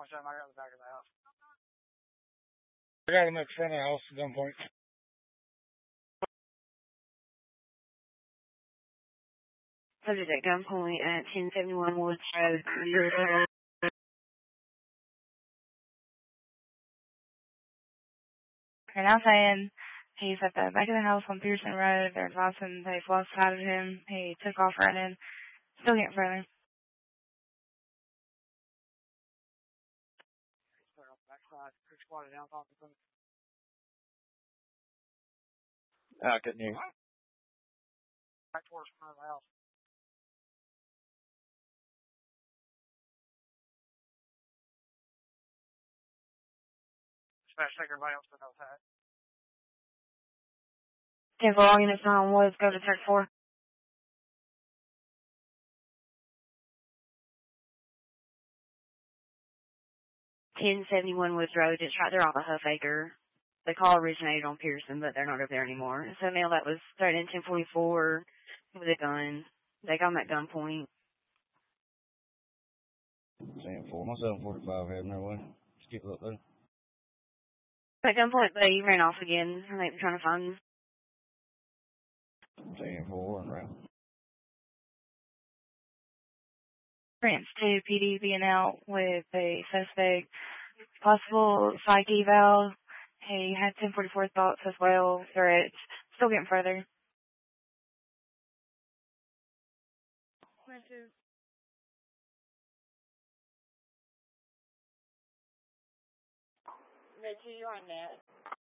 1027, I got the back of the house. I got him at the front of the house at gunpoint. Subject at gunpoint at 1071 Woods Road. They're now saying he's at the back of the house on Pearson Road. They're advising they've lost sight of him. He took off running. Still getting further. He's clear on the backside. Creek squatted down off the boat. I couldn't hear you. Back towards the front of the house. Dispatch, take everybody else to the outside. 10 for long units on Woods, go to Turk 4. 1071 Woods Road, it's right there on the Huff Acre. The call originated on Pearson, but they're not over there anymore. So male that was threatened 1044 with a gun. They got him at gunpoint. 10-4. My 745 heading their way. Just keep it up there. At gunpoint, but he ran off again. I think they're trying to find him. 10-4 and round. France 2 PD being out with a suspect. Possible psych eval. He had 1044 thoughts as well. Threats. Still getting further. France 2. Red 2, you're on net.